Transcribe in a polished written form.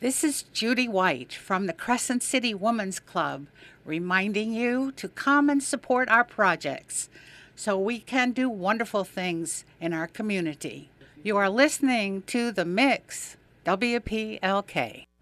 This is Judy White from the Crescent City Women's Club, reminding you to come and support our projects so we can do wonderful things in our community. You are listening to The Mix, WPLK.